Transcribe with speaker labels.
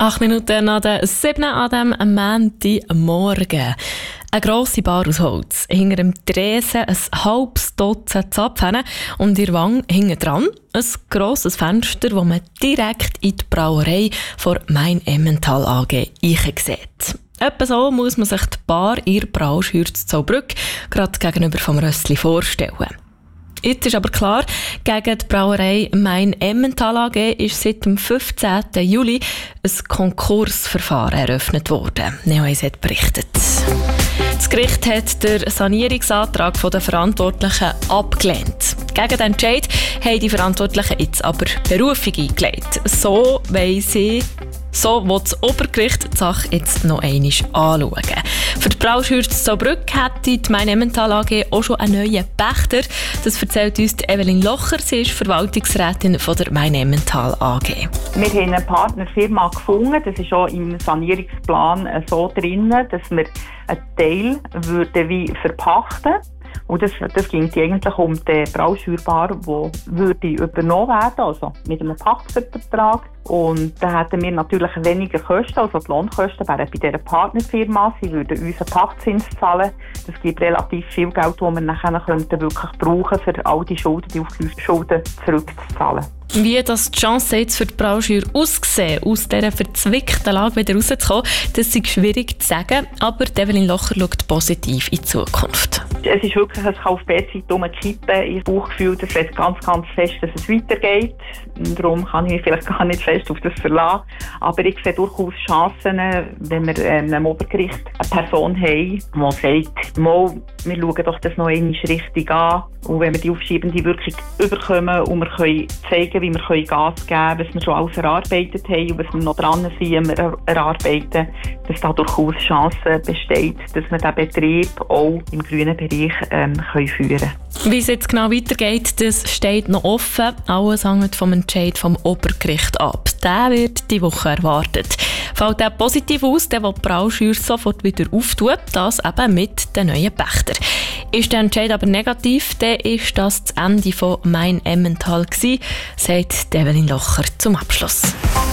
Speaker 1: 8 Minuten nach der 7. an diesem Montagmorgen. Eine grosse Bar aus Holz. Hinter dem Tresen ein halbes Dutzend Zapfhähne und in der Wange hinten dran ein grosses Fenster, das man direkt in die Brauerei von Main Emmental AG sieht. Etwa so muss man sich die Bar in der Brauschürz Zaubrück gerade gegenüber vom Rössli vorstellen. Jetzt ist aber klar, gegen die Brauerei Main Emmental AG ist seit dem 15. Juli ein Konkursverfahren eröffnet worden. Neo1 hat berichtet. Das Gericht hat den Sanierungsantrag der Verantwortlichen abgelehnt. Gegen den Entscheid haben die Verantwortlichen jetzt aber Berufung eingelegt. So will das Obergericht die Sache jetzt noch einmal anschauen. Für die Brauschürz Zaubrück hätte die Main Emmental AG auch schon einen neuen Pächter. Das erzählt uns Evelyn Locher. Sie ist Verwaltungsrätin von der Main Emmental AG.
Speaker 2: Wir haben eine Partnerfirma gefunden. Das ist auch im Sanierungsplan so drin, dass wir einen Teil wie verpachten würden. Und das ging eigentlich um die Brauschürbar, die übernommen werden, also mit einem Pachtvertrag. Und da hätten wir natürlich weniger Kosten, also die Lohnkosten wären bei dieser Partnerfirma. Sie würden uns einen Pachtzins zahlen. Das gibt relativ viel Geld, das wir nachher wirklich brauchen, für all die Schulden, die aufgelösten Schulden zurückzuzahlen.
Speaker 1: Wie das die Chance jetzt für die Brauschür aussehen, aus dieser verzwickten Lage wieder rauszukommen, das ist schwierig zu sagen, aber Evelyn Locher schaut positiv in die Zukunft.
Speaker 2: Es ist wirklich ein KfB-Zeit umkippen. Ich habe das Bauchgefühl, das wird ganz, ganz fest, dass es weitergeht. Darum kann ich mich vielleicht gar nicht fest auf das verlassen. Aber ich sehe durchaus Chancen, wenn wir am Obergericht eine Person haben, die sagt, wir schauen doch das noch einmal richtig an. Und wenn wir die aufschiebende Wirkung überkommen und wir können zeigen, wie wir Gas geben können, was wir schon alles erarbeitet haben und was wir noch dran sind, wir erarbeiten, dass da durchaus Chance besteht, dass wir diesen Betrieb auch im grünen Bereich führen können.
Speaker 1: Wie es jetzt genau weitergeht, das steht noch offen. Alles hängt vom Entscheid vom Obergericht ab. Der wird diese Woche erwartet. Fällt der positiv aus, der will die Brauschür sofort wieder auftun, das eben mit den neuen Pächtern. Ist der Entscheid aber negativ, dann ist das Ende von Main Emmental gewesen, sagt Evelyn Locher zum Abschluss.